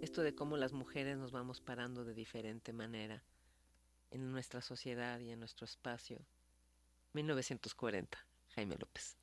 esto de cómo las mujeres nos vamos parando de diferente manera en nuestra sociedad y en nuestro espacio. 1940, Jaime López.